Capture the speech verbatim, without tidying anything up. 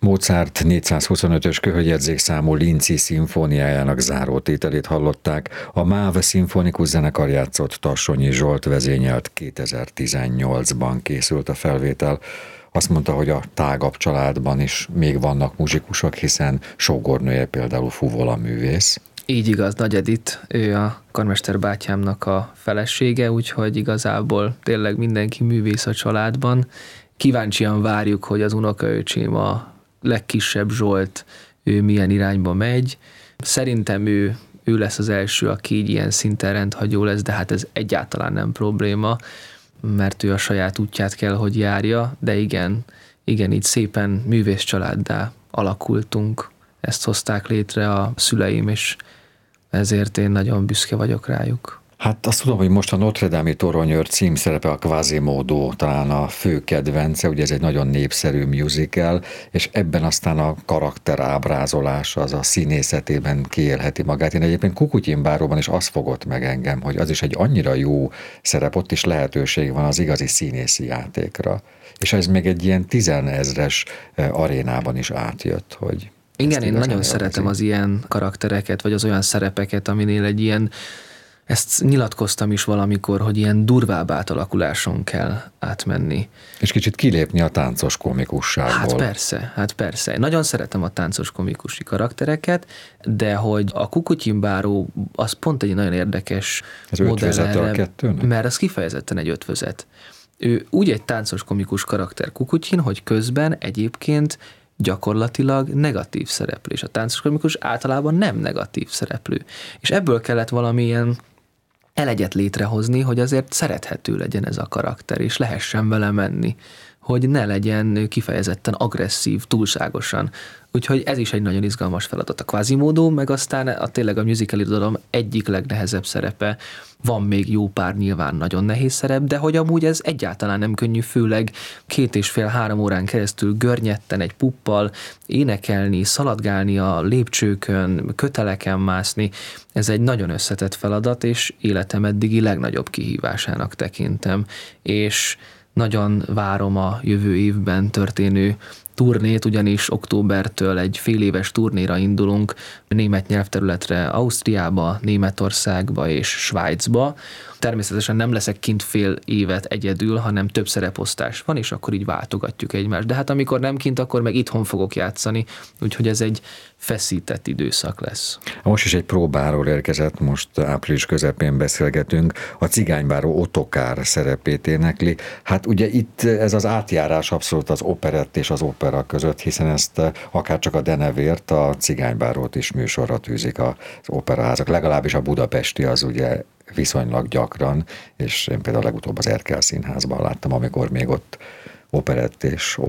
Mozart négyszázhuszonötös köhögyedzékszámú Linci szimfóniájának zárótételét hallották, a MÁV szimfonikus zenekar játszott, Tassonyi Zsolt vezényelt, kétezer-tizennyolcban készült a felvétel. Azt mondta, hogy a tágabb családban is még vannak muzsikusok, hiszen sógornője például fuvola művész. Így igaz, Nagy Edith, ő a karmester bátyámnak a felesége, úgyhogy igazából tényleg mindenki művész a családban. Kíváncsian várjuk, hogy az unokaöcsém, a legkisebb Zsolt, ő milyen irányba megy. Szerintem ő, ő lesz az első, aki így ilyen szinten rendhagyó lesz, de hát ez egyáltalán nem probléma, mert ő a saját útját kell, hogy járja, de igen, igen, így szépen művész családdá alakultunk. Ezt hozták létre a szüleim, és ezért én nagyon büszke vagyok rájuk. Hát azt tudom, hogy most a Notre Dame-i toronyőr címszerepe, a Quasimodo talán a fő kedvence, ugye ez egy nagyon népszerű musical, és ebben aztán a karakter ábrázolása, az a színészetében kiélheti magát. Én egyébként Kukutyin báróban is az fogott meg engem, hogy az is egy annyira jó szerep, ott is lehetőség van az igazi színészi játékra. És ez még egy ilyen tizenezres arénában is átjött, hogy... Igen, én nagyon szeretem az ilyen karaktereket, vagy az olyan szerepeket, aminél egy ilyen, ezt nyilatkoztam is valamikor, hogy ilyen durvább átalakuláson kell átmenni. És kicsit kilépni a táncos komikusságból. Hát persze, hát persze. Nagyon szeretem a táncos komikusi karaktereket, de hogy a Kukutyin báró az pont egy nagyon érdekes ez modell erre, a kettőnek? Mert az kifejezetten egy ötvözet. Ő úgy egy táncos komikus karakter Kukutyin, hogy közben egyébként gyakorlatilag negatív szereplő, és a táncos komikus általában nem negatív szereplő. És ebből kellett valamilyen elegyet létrehozni, hogy azért szerethető legyen ez a karakter, és lehessen vele menni, hogy ne legyen kifejezetten agresszív, túlságosan. Úgyhogy ez is egy nagyon izgalmas feladat. A Quasimodo, meg aztán a tényleg a musical irodalom egyik legnehezebb szerepe. Van még jó pár nyilván nagyon nehéz szerep, de hogy amúgy ez egyáltalán nem könnyű, főleg két és fél-három órán keresztül görnyetten egy puppal énekelni, szaladgálni a lépcsőkön, köteleken mászni. Ez egy nagyon összetett feladat, és életem eddigi legnagyobb kihívásának tekintem. És nagyon várom a jövő évben történő turnét, ugyanis októbertől egy fél éves turnéra indulunk német nyelvterületre, Ausztriába, Németországba és Svájcba. Természetesen nem leszek kint fél évet egyedül, hanem több szereposztás van, és akkor így váltogatjuk egymást. De hát amikor nem kint, akkor meg itthon fogok játszani, úgyhogy ez egy feszített időszak lesz. Most is egy próbáról érkezett, most április közepén beszélgetünk, a cigánybáró Ottokár szerepét énekli. Hát ugye itt ez az átjárás abszolút az operett és az opera között, hiszen ezt akár csak a denevért, a cigánybárót is műsorra tűzik az operaházak, legalábbis a budapesti az ugye viszonylag gyakran, és én például legutóbb az Erkel Színházban láttam, amikor még ott operett és